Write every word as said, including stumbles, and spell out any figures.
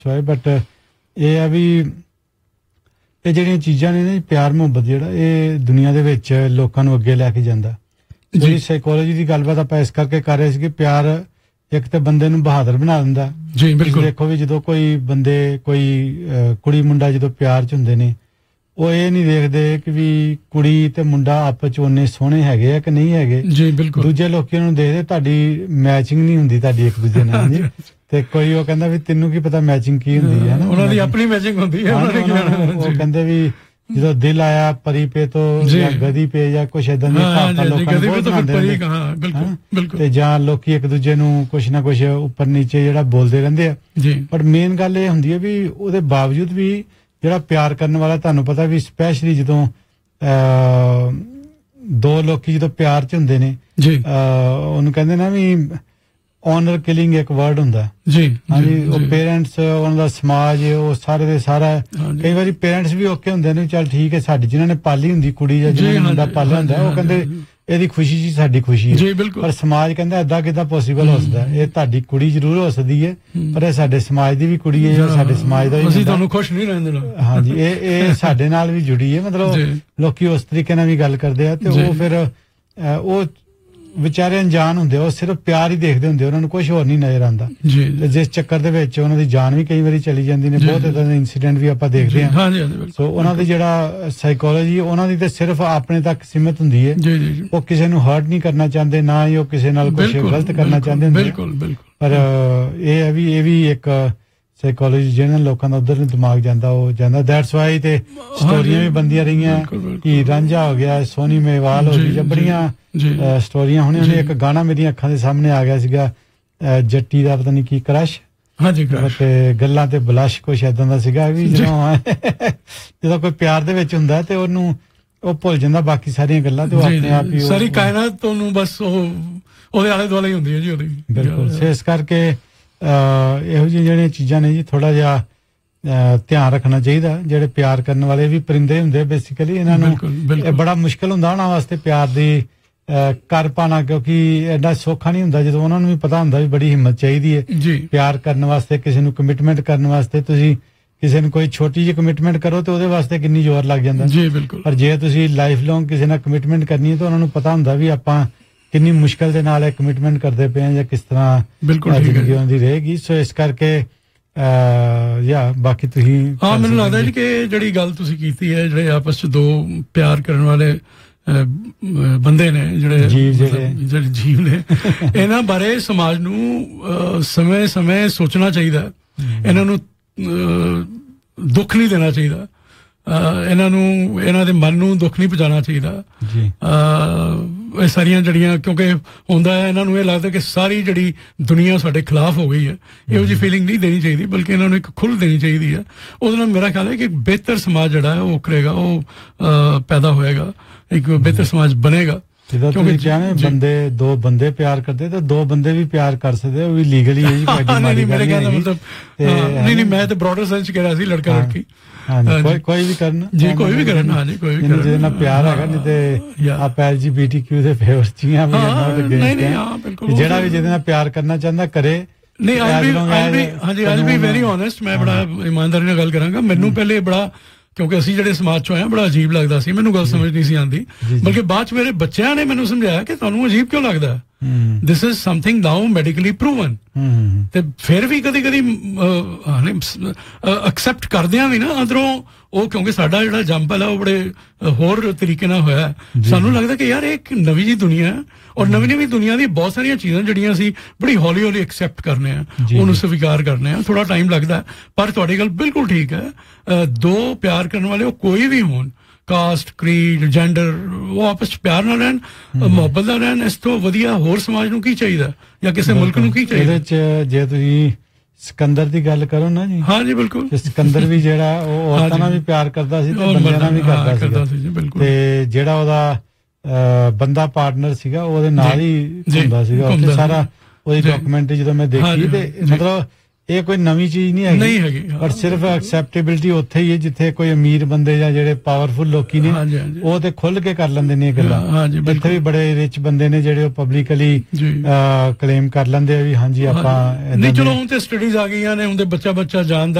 But ਇਹ ਆ ਵੀ ਇਹ ਜਿਹੜੀਆਂ ਚੀਜ਼ਾਂ ਨੇ ਨਾ ਪਿਆਰ ਮੁਹੱਬਤ ਜਿਹੜਾ ਇਹ ਦੁਨੀਆ ਦੇ ਵਿੱਚ ਲੋਕਾਂ ਨੂੰ ਅੱਗੇ ਲੈ ਕੇ ਜਾਂਦਾ। ਜਿਹੜੀ ਸਾਈਕੋਲੋਜੀ ਦੀ ਗੱਲਬਾਤ ਆਪਾਂ ਇਸ ਕਰਕੇ ਕਰ ਰਹੇ ਸੀ ਕਿ ਪਿਆਰ ਇੱਕ ਤੇ ਬੰਦੇ ਨੂੰ ਬਹਾਦਰ ਬਣਾ ਦਿੰਦਾ। ਜੀ ਬਿਲਕੁਲ। ਦੇਖੋ ਵੀ ਜਦੋਂ ਕੋਈ ਬੰਦੇ ਕੋਈ ਕੁੜੀ ਮੁੰਡਾ ਜਦੋਂ ਪਿਆਰ ਚ ਹੁੰਦੇ ਨੇ ਉਹ ਇਹ ਨਹੀਂ ਦੇਖਦੇ ਕਿ ਵੀ ਕੁੜੀ ਤੇ ਮੁੰਡਾ ਆਪਸ ਚ ਉਹਨੇ ਸੋਹਣੇ ਹੈਗੇ ਆ ਕਿ ਨਹੀਂ ਹੈਗੇ। ਜੀ ਬਿਲਕੁਲ। ਦੂਜੇ ਲੋਕੀ ਉਹਨੂੰ ਦੇਖਦੇ ਤੁਹਾਡੀ ਮੈਚਿੰਗ ਨਹੀਂ ਹੁੰਦੀ ਤੁਹਾਡੀ ਇੱਕ ਦੂਜੇ ਨਾਲ ਜੀ ਤੇ ਕੋਈ ਉਹ ਕਹਿੰਦਾ ਵੀ ਤੈਨੂੰ ਕੀ ਪਤਾ ਮੈਚਿੰਗ ਕੀ ਹੁੰਦੀ ਹੈ। ਉਹਨਾਂ ਦੀ ਆਪਣੀ ਮੈਚਿੰਗ ਹੁੰਦੀ ਹੈ। ਉਹ ਕਹਿੰਦੇ ਵੀ ਜਦੋਂ ਦਿਲ ਆਇਆ ਪਰੀ ਪੇ ਤੋਂ ਜਾਂ ਗਦੀ ਪੇ ਜਾਂ ਕੁਛ ਏਦਾਂ ਦੀ ਭਾਵਨਾ ਲੋਕਾਂ ਨੂੰ ਬਹੁਤ ਬਣਾਉਂਦੇ ਨੇ ਤੇ ਜਾਂ ਲੋਕੀ ਇੱਕ ਦੂਜੇ ਨੂੰ ਕੁਛ ਨਾ ਕੁਛ ਉੱਪਰ ਨੀਚੇ ਜਿਹੜਾ ਬੋਲਦੇ ਰਹਿੰਦੇ ਆ। ਪਰ ਮੇਨ ਗੱਲ ਇਹ ਹੁੰਦੀ ਹੈ ਵੀ ਉਹਦੇ ਬਾਵਜੂਦ ਵੀ ਜਿਹੜਾ ਪਿਆਰ ਕਰਨ ਵਾਲਾ ਤੁਹਾਨੂੰ ਪਤਾ ਵੀ ਸਪੈਸ਼ਲੀ ਜਦੋਂ ਦੋ ਲੋਕੀ ਜਦੋਂ ਪਿਆਰ ਚ ਹੁੰਦੇ ਨੇ ਉਹਨੂੰ ਕਹਿੰਦੇ ਨਾ ਵੀ ਓਨਰ ਕਿਲਿੰਗ ਇੱਕ ਵਰਡ ਹੁੰਦਾ ਜੀ। ਹਾਂਜੀ ਉਹ ਪੇਰੈਂਟਸ ਉਹਨਾਂ ਦਾ ਸਮਾਜ ਉਹ ਸਾਰੇ ਦੇ ਸਾਰਾ ਕਈ ਵਾਰੀ ਪੇਰੈਂਟਸ ਵੀ ਓਕੇ ਹੁੰਦੇ ਨੇ ਚੱਲ ਠੀਕ ਹੈ ਸਾਡੀ ਜਿਹਨਾਂ ਨੇ ਪਾਲੀ ਹੁੰਦੀ ਕੁੜੀ ਜਾਂ ਜਿਹਨਾਂ ਨੇ ਮੁੰਡਾ ਪਾਲਿਆ ਹੁੰਦਾ ਉਹ ਕਹਿੰਦੇ ਇਹਦੀ ਖੁਸ਼ੀ ਜੀ ਸਾਡੀ ਖੁਸ਼ੀ ਹੈ। ਪਰ ਸਮਾਜ ਕਹਿੰਦਾ ਏਦਾਂ ਕਿੱਦਾਂ ਪੋਸੀਬਲ ਹੋ ਸਕਦਾ ਇਹ ਤੁਹਾਡੀ ਕੁੜੀ ਜ਼ਰੂਰ ਹੋ ਸਕਦੀ ਹੈ ਪਰ ਇਹ ਸਾਡੇ ਸਮਾਜ ਦੀ ਵੀ ਕੁੜੀ ਹੈ ਜਾਂ ਸਾਡੇ ਸਮਾਜ ਦਾ ਵੀ ਤੁਹਾਨੂੰ ਖੁਸ਼ ਨਹੀਂ ਰਹਿਣ ਦੇਣਾ। ਹਾਂਜੀ ਇਹ ਇਹ ਸਾਡੇ ਨਾਲ ਵੀ ਜੁੜੀ ਹੈ ਮਤਲਬ ਲੋਕੀ ਉਸ ਤਰੀਕੇ ਨਾਲ ਵੀ ਗੱਲ ਕਰਦੇ ਆ ਤੇ ਉਹ ਫਿਰ ਉਹ ਵਿਚਾਰੇ ਅਣਜਾਣ ਹੁੰਦੇ ਉਹ ਸਿਰਫ ਪਿਆਰ ਹੀ ਦੇਖਦੇ ਹੁੰਦੇ ਉਹਨਾਂ ਨੂੰ ਕੁਝ ਹੋਰ ਨਹੀਂ ਨਜ਼ਰ ਆਉਂਦਾ। ਜਿਸ ਚੱਕਰ ਦੇ ਵਿੱਚ ਉਹਨਾਂ ਦੀ ਜਾਨ ਵੀ ਕਈ ਵਾਰੀ ਚਲੀ ਜਾਂਦੀ ਨੇ ਬਹੁਤ ਏਦਾਂ ਦੇ ਇਨਸੀਡੈਂਟ ਵੀ ਆਪਾਂ ਦੇਖਦੇ ਹਾਂ। ਸੋ ਉਹਨਾਂ ਦੀ ਜਿਹੜਾ ਸਾਈਕੋਲੋਜੀ ਉਹਨਾਂ ਦੀ ਤੇ ਸਿਰਫ ਆਪਣੇ ਤੱਕ ਸੀਮਿਤ ਹੁੰਦੀ ਹੈ। ਉਹ ਕਿਸੇ ਨੂੰ ਹਰਟ ਨਹੀਂ ਕਰਨਾ ਚਾਹੁੰਦੇ ਨਾ ਹੀ ਉਹ ਕਿਸੇ ਨਾਲ ਕੁਝ ਗਲਤ ਕਰਨਾ ਚਾਹੁੰਦੇ ਹੁੰਦੇ ਪਰ ਇਹ ਹੈ ਵੀ ਇਹ ਵੀ ਇੱਕ ਸਾਈਕੋਲੋਜੀ ਜਿਹਨਾਂ ਲੋਕਾਂ ਦਾ ਉਧਰ ਨੂੰ ਦਿਮਾਗ ਜਾਂਦਾ ਉਹ ਜਾਂਦਾ। ਦੈਟਸ ਵਾਈ ਤੇ ਸਟੋਰੀਆਂ ਵੀ ਬੰਦੀਆਂ ਰਹੀਆਂ ਕਿ ਰਾਂਝਾ ਹੋ ਗਿਆ ਸੋਨੀ ਮੇਵਾਲ ਹੋ ਗਈ ਜਾਂ ਬੜੀਆਂ ਸਟੋਰੀਆਂ ਹੁਣੇ ਹੁਣੇ ਇੱਕ ਗਾਣਾ ਮੇਰੀਆਂ ਅੱਖਾਂ ਦੇ ਸਾਹਮਣੇ ਆ ਗਿਆ ਸੀਗਾ ਜੱਟੀ ਦਾ ਪਤਾ ਨਹੀਂ ਕੀ ਕ੍ਰਸ਼ ਤੇ ਗੱਲਾਂ ਤੇ ਬਲਸ਼ ਕੁਛ ਏਦਾਂ ਦਾ ਸੀਗਾ ਵੀ ਜਦੋਂ ਜਦੋਂ ਕੋਈ ਪਿਆਰ ਦੇ ਵਿੱਚ ਹੁੰਦਾ ਤੇ ਉਹਨੂੰ ਉਹ ਭੁੱਲ ਜਾਂਦਾ ਬਾਕੀ ਸਾਰੀਆਂ ਗੱਲਾਂ ਤੇ ਉਹ ਆਪਣੇ ਆਪ ਹੀ ਸਾਰੀ ਕਾਇਨਾਤ ਉਹਨੂੰ ਬਸ ਉਹ ਉਹਦੇ ਆਲੇ ਦੁਆਲੇ ਹੀ ਹੁੰਦੀ ਹੈ ਜੀ ਉਹਦੀ। ਬਿਲਕੁਲ। ਇਸ ਕਰਕੇ ਇਹੋ ਜਿਹੀਆਂ ਜਿਹੜੀਆਂ ਚੀਜ਼ਾਂ ਨੇ ਜੀ ਥੋੜਾ ਜਿਹਾ ਧਿਆਨ ਰੱਖਣਾ ਚਾਹੀਦਾ। ਜਿਹੜੇ ਪਿਆਰ ਕਰਨ ਵਾਲੇ ਵੀ ਪਰਿੰਦੇ ਹੁੰਦੇ ਬੇਸਿਕਲੀ ਇਹਨਾਂ ਨੂੰ ਇਹ ਬੜਾ ਮੁਸ਼ਕਿਲ ਹੁੰਦਾ ਉਹਨਾਂ ਵਾਸਤੇ ਪਿਆਰ ਦੀ ਕਰ ਪਾਣਾ ਕਿਉਂਕਿ ਐਡਾ ਸੌਖਾ ਨਹੀਂ ਹੁੰਦਾ ਜਦੋਂ ਉਹਨਾਂ ਨੂੰ ਵੀ ਪਤਾ ਹੁੰਦਾ ਵੀ ਬੜੀ ਹਿੰਮਤ ਚਾਹੀਦੀ ਹੈ ਪਿਆਰ ਕਰਨ ਵਾਸਤੇ ਕਿਸੇ ਨੂੰ ਕਮਿਟਮੈਂਟ ਕਰਨ ਵਾਸਤੇ। ਤੁਸੀਂ ਕਿਸੇ ਨੂੰ ਕੋਈ ਛੋਟੀ ਜਿਹੀ ਕਮਿਟਮੈਂਟ ਕਰੋ ਤੇ ਉਹਦੇ ਵਾਸਤੇ ਕਿੰਨੀ ਜ਼ੋਰ ਲੱਗ ਜਾਂਦਾ ਜੀ। ਬਿਲਕੁਲ। ਪਰ ਜੇ ਤੁਸੀਂ ਲਾਈਫ ਲੌਂਗ ਕਿਸੇ ਨਾਲ ਕਮਿਟਮੈਂਟ ਕਰਨੀ ਹੈ ਤਾਂ ਉਹਨਾਂ ਨੂੰ ਪਤਾ ਹੁੰਦਾ ਵੀ ਆਪਾਂ ਕਿੰਨੀ ਮੁਸ਼ਕਿਲ ਦੇ ਨਾਲ ਇਹ ਕਮਿਟਮੈਂਟ ਕਰਦੇ ਪਏ ਆ ਜਾਂ ਕਿਸ ਤਰ੍ਹਾਂ ਜ਼ਿੰਦਗੀ ਉਹਨਾਂ ਦੀ ਰਹੇਗੀ। ਸੋ ਇਸ ਕਰਕੇ ਯਾ ਬਾਕੀ ਤੁਸੀਂ ਹਾਂ ਮੈਨੂੰ ਲੱਗਦਾ ਜੀ ਕਿ ਜਿਹੜੀ ਗੱਲ ਤੁਸੀਂ ਕੀਤੀ ਹੈ ਜਿਹੜੇ ਆਪਸ ਚ ਦੋ ਪਿਆਰ ਕਰਨ ਵਾਲੇ ਬੰਦੇ ਨੇ ਜਿਹੜੇ ਜਿਹੜੇ ਜੀਵ ਨੇ ਇਹਨਾਂ ਬਾਰੇ ਸਮਾਜ ਨੂੰ ਸਮੇਂ ਸਮੇਂ ਸੋਚਣਾ ਚਾਹੀਦਾ। ਇਹਨਾਂ ਨੂੰ ਦੁੱਖ ਨਹੀਂ ਦੇਣਾ ਚਾਹੀਦਾ ਇਹਨਾਂ ਨੂੰ ਇਹਨਾਂ ਦੇ ਮਨ ਨੂੰ ਦੁੱਖ ਨਹੀਂ ਪਹੁੰਚਾਉਣਾ ਚਾਹੀਦਾ। ਇਹ ਸਾਰੀਆਂ ਜਿਹੜੀਆਂ ਕਿਉਂਕਿ ਹੁੰਦਾ ਹੈ ਇਹਨਾਂ ਨੂੰ ਇਹ ਲੱਗਦਾ ਕਿ ਸਾਰੀ ਜਿਹੜੀ ਦੁਨੀਆ ਸਾਡੇ ਖਿਲਾਫ ਹੋ ਗਈ ਹੈ ਇਹੋ ਜਿਹੀ ਫੀਲਿੰਗ ਨਹੀਂ ਦੇਣੀ ਚਾਹੀਦੀ ਬਲਕਿ ਇਹਨਾਂ ਨੂੰ ਇੱਕ ਖੁੱਲ੍ਹ ਦੇਣੀ ਚਾਹੀਦੀ ਹੈ। ਉਹਦੇ ਨਾਲ ਮੇਰਾ ਖਿਆਲ ਹੈ ਕਿ ਬਿਹਤਰ ਸਮਾਜ ਜਿਹੜਾ ਹੈ ਉਹ ਕਰੇਗਾ ਉਹ ਪੈਦਾ ਹੋਏਗਾ ਇੱਕ ਬਿਹਤਰ ਸਮਾਜ ਬਣੇਗਾ। ਜਦੋਂ ਤੁਸੀਂ ਕਹਿੰਦੇ ਬੰਦੇ ਦੋ ਬੰਦੇ ਪਿਆਰ ਕਰਦੇ ਤਾਂ ਦੋ ਬੰਦੇ ਵੀ ਪਿਆਰ ਕਰ ਸਕਦੇ ਉਹ ਵੀ ਲੀਗਲੀ ਹੈ ਜੀ ਕੋਈ ਮੇਰੇ ਕਹਿੰਦਾ ਮਤਲਬ ਨਹੀਂ ਨਹੀਂ ਮੈਂ ਤਾਂ ਬ੍ਰੌਡਰ ਸੈਂਸ ਚ ਕਹਿ ਰਿਹਾ ਸੀ ਲੜਕਾ ਲੜਕੀ ਕੋਈ ਕੋਈ ਵੀ ਕਰਨ ਜੀ ਕੋਈ ਵੀ ਕਰਨ ਹਾਂ ਜੀ ਕੋਈ ਵੀ ਕਰਨ ਜਿਹਦੇ ਨਾਲ ਪਿਆਰ ਹੈਗਾ ਨਹੀਂ ਤੇ ਆਪ ਐਲ ਜੀ ਬੀ ਟੀ ਕਿਊ ਦੇ ਫੇਵਰ ਚੀਆਂ ਵੀ ਨਹੀਂ ਨਹੀਂ ਹਾਂ ਬਿਲਕੁਲ ਜਿਹੜਾ ਵੀ ਜਿਹਦੇ ਨਾਲ ਪਿਆਰ ਕਰਨਾ ਚਾਹੁੰਦਾ ਕਰੇ। ਨਹੀਂ ਹਾਂਜੀ ਆਈ ਬੀ ਵੈਰੀ ਓਨੈਸਟ ਮੈਂ ਬੜਾ ਇਮਾਨਦਾਰੀ ਨਾਲ ਗੱਲ ਕਰਾਂਗਾ। ਮੈਨੂੰ ਪਹਿਲੇ ਬੜਾ ਕਿਉਂਕਿ ਅਸੀਂ ਜਿਹੜੇ ਸਮਾਜ ਚੋਂ ਆਏ ਬੜਾ ਅਜੀਬ ਲੱਗਦਾ ਸੀ ਮੈਨੂੰ ਗੱਲ ਸਮਝ ਨਹੀਂ ਸੀ ਆਉਂਦੀ ਬਲਕਿ ਬਾਅਦ ਚ ਮੇਰੇ ਬੱਚਿਆਂ ਨੇ ਮੈਨੂੰ ਸਮਝਾਇਆ ਕਿ ਤੁਹਾਨੂੰ ਅਜੀਬ ਕਿਉਂ ਲੱਗਦਾ this is something now medically proven ਤੇ ਫਿਰ ਵੀ ਕਦੀ ਕਦੀ ਐਕਸੈਪਟ ਕਰਦਿਆਂ ਵੀ ਨਾ ਅੰਦਰੋਂ ਉਹ ਕਿਉਂਕਿ ਸਾਡਾ ਜਿਹੜਾ ਜੰਪਲ ਹੈ ਉਹ ਬੜੇ ਹੋਰ ਤਰੀਕੇ ਨਾਲ ਹੋਇਆ ਸਾਨੂੰ ਲੱਗਦਾ ਕਿ ਯਾਰ ਇਹ ਇੱਕ ਨਵੀਂ ਜਿਹੀ ਦੁਨੀਆ ਹੈ ਔਰ ਨਵੀਂ ਨਵੀਂ ਦੁਨੀਆ ਦੀ ਬਹੁਤ ਸਾਰੀਆਂ ਚੀਜ਼ਾਂ ਜਿਹੜੀਆਂ ਅਸੀਂ ਬੜੀ ਹੌਲੀ ਹੌਲੀ ਐਕਸੈਪਟ ਕਰਨੇ ਆ ਉਹਨੂੰ ਸਵੀਕਾਰ ਕਰਨੇ ਆ ਥੋੜਾ ਟਾਈਮ ਲੱਗਦਾ ਪਰ ਤੁਹਾਡੀ ਗੱਲ ਬਿਲਕੁਲ ਠੀਕ ਹੈ। ਦੋ ਪਿਆਰ ਕਰਨ ਵਾਲੇ ਉਹ ਕੋਈ ਵੀ ਹੋਣ ਕਾਸਟ ਕ੍ਰੀਡ ਜੈਂਡਰ ਉਹ ਆਪਸ ਚ ਪਿਆਰ ਨਾਲ ਰਹਿਣ ਮੁਹੱਬਤ ਨਾਲ ਰਹਿਣ ਇਸ ਤੋਂ ਵਧੀਆ ਹੋਰ ਸਮਾਜ ਨੂੰ ਕੀ ਚਾਹੀਦਾ ਜਾਂ ਕਿਸੇ ਮੁਲਕ ਨੂੰ ਕੀ ਚਾਹੀਦਾ। ਇਹਦੇ ਚ ਜੇ ਤੁਸੀਂ ਸਿਕੰਦਰ ਦੀ ਗੱਲ ਕਰੋ ਨਾ ਜੀ ਹਾਂ ਜੀ ਬਿਲਕੁਲ ਸਿਕੰਦਰ ਵੀ ਜਿਹੜਾ ਉਹ ਔਰਤਾਂ ਨਾਲ ਵੀ ਪਿਆਰ ਕਰਦਾ ਸੀ ਤੇ ਬੰਦਿਆਂ ਨਾਲ ਵੀ ਕਰਦਾ ਸੀ ਤੇ ਜਿਹੜਾ ਉਹਦਾ ਬੰਦਾ ਪਾਰਟਨਰ ਸੀਗਾ ਉਹਦੇ ਨਾਲ ਹੀ ਹੁੰਦਾ ਸੀਗਾ ਉੱਥੇ ਸਾਰਾ ਉਹਦੀ ਡਾਕੂਮੈਂਟਰੀ ਜਦੋਂ ਮੈਂ ਦੇਖੀ ਤੇ ਮਤਲਬ ਇਹ ਕੋਈ ਨਵੀਂ ਚੀਜ਼ ਨਹੀਂ ਹੈਗੀ ਨਹੀਂ ਹੈਗੀ ਪਰ ਸਿਰਫ ਐਕਸੈਪਟੇਬਿਲਿਟੀ ਉੱਥੇ ਹੀ ਹੈ ਜਿੱਥੇ ਕੋਈ ਅਮੀਰ ਬੰਦੇ ਜਾਂ ਜਿਹੜੇ ਪਾਵਰਫੁਲ ਲੋਕੀ ਨੇ ਉਹ ਤੇ ਖੁੱਲ ਕੇ ਕਰ ਲੈਂਦੇ ਨੇ ਇਹ ਗੱਲਾਂ। ਇੱਥੇ ਵੀ ਬੜੇ ਰਿਚ ਬੰਦੇ ਨੇ ਜਿਹੜੇ ਉਹ ਪਬਲਿਕਲੀ ਕਲੇਮ ਕਰ ਲੈਂਦੇ ਆ ਵੀ ਹਾਂਜੀ ਆਪਾਂ ਨਹੀਂ। ਚਲੋ ਹੁਣ ਤੇ ਸਟੱਡੀਜ਼ ਆ ਗਈਆਂ ਨੇ, ਹੁਣ ਤੇ ਬੱਚਾ ਬੱਚਾ ਜਾਣਦਾ